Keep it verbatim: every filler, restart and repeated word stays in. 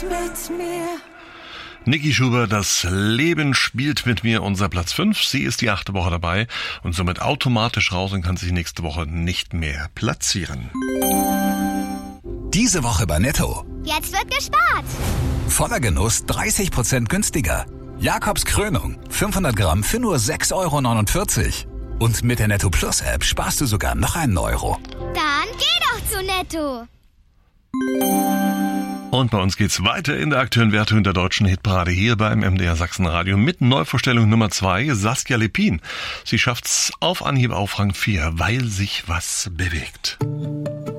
mit mir. Niki Schuber, das Leben spielt mit mir, unser Platz fünf. Sie ist die achte Woche dabei und somit automatisch raus und kann sich nächste Woche nicht mehr platzieren. Diese Woche bei Netto. Jetzt wird gespart. Voller Genuss dreißig Prozent günstiger. Jakobs Krönung, fünfhundert Gramm für nur sechs Euro neunundvierzig. Und mit der Netto Plus App sparst du sogar noch einen Euro. Dann geh doch zu Netto. Und bei uns geht's weiter in der aktuellen Wertung der deutschen Hitparade hier beim M D R Sachsen-Radio mit Neuvorstellung Nummer zwei, Saskia Lepin. Sie schafft's auf Anhieb auf Rang vier, weil sich was bewegt.